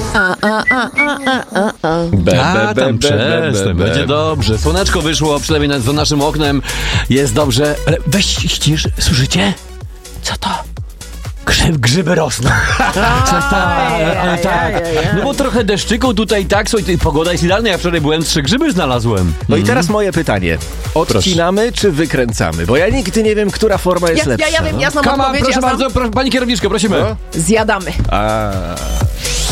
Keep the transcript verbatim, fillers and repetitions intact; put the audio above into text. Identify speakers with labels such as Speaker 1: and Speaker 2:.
Speaker 1: A, a, a, a, a, a.
Speaker 2: Be,
Speaker 3: A,
Speaker 2: be, be,
Speaker 3: tam
Speaker 2: be, be,
Speaker 3: przestań,
Speaker 2: be.
Speaker 3: będzie dobrze. Słoneczko wyszło, przynajmniej nad- za naszym oknem. Jest dobrze. Ale weź ścisz, słyszycie? Co to? Grzyb, grzyby rosną. Tak, tak, tak. No bo trochę deszczyku tutaj tak, słuchaj, pogoda jest idealna. Ja wczoraj byłem, trzy grzyby znalazłem.
Speaker 2: No i teraz moje pytanie. Odcinamy czy wykręcamy? Bo ja nigdy nie wiem, która forma jest
Speaker 1: Ja,
Speaker 2: lepsza.
Speaker 1: ja, ja wiem, ja znam
Speaker 3: Kama,
Speaker 1: odpowiedź,
Speaker 3: proszę
Speaker 1: ja znam.
Speaker 3: bardzo, pro, pani kierowniczko, prosimy.
Speaker 2: No.
Speaker 1: Zjadamy.
Speaker 2: A...